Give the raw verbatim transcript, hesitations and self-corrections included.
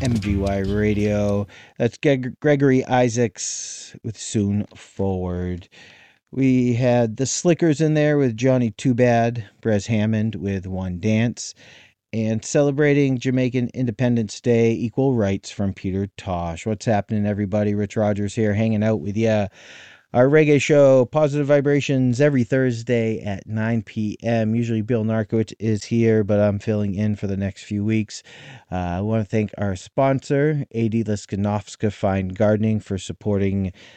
M V Y Radio. That's Geg- Gregory Isaacs with Soon Forward. We had the Slickers in there with Johnny Too Bad, Brez Hammond with One Dance, and celebrating Jamaican Independence Day, Equal Rights from Peter Tosh. What's happening, everybody? Rich Rogers here, hanging out with ya. Our reggae show, Positive Vibrations, every Thursday at nine p.m. Usually Bill Narkowitz is here, but I'm filling in for the next few weeks. Uh, I want to thank our sponsor, A D Liskanovska Fine Gardening, for supporting